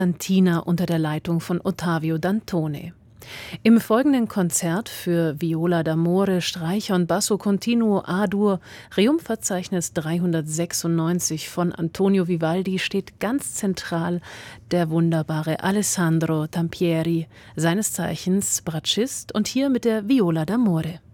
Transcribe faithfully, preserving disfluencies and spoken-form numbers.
Cantina unter der Leitung von Ottavio Dantone. Im folgenden Konzert für Viola d'amore, Streicher und Basso Continuo A-Dur, Reumverzeichnis dreihundertsechsundneunzig von Antonio Vivaldi, steht ganz zentral der wunderbare Alessandro Tampieri, seines Zeichens Bratschist und hier mit der Viola d'amore.